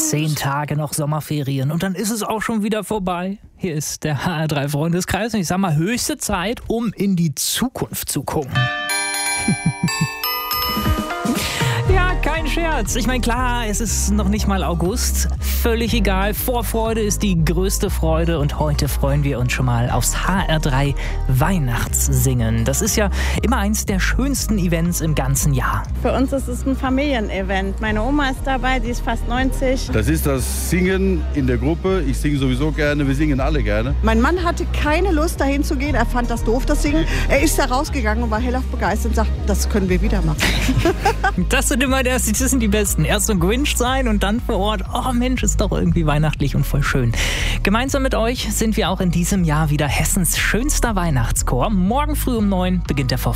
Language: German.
10 Tage noch Sommerferien und dann ist es auch schon wieder vorbei. Hier ist der HR3 Freundeskreis und ich sag mal, höchste Zeit, um in die Zukunft zu gucken. Ja, kein Scherz. Ich meine, klar, es ist noch nicht mal August. Völlig egal. Vorfreude ist die größte Freude und heute freuen wir uns schon mal aufs HR3 Weihnachtssingen. Das ist ja immer eins der schönsten Events im ganzen Jahr. Für uns ist es ein Familienevent. Meine Oma ist dabei, die ist fast 90. Das ist das Singen in der Gruppe. Ich singe sowieso gerne, wir singen alle gerne. Mein Mann hatte keine Lust, dahin zu gehen. Er fand das doof, das Singen. Er ist da rausgegangen und war hellauf begeistert und sagt, das können wir wieder machen. Das sind die Besten. Erst so Grinch sein und dann vor Ort, oh Mensch, ist doch irgendwie weihnachtlich und voll schön. Gemeinsam mit euch sind wir auch in diesem Jahr wieder Hessens schönster Weihnachtschor. Morgen früh um 9 beginnt der Vorführung.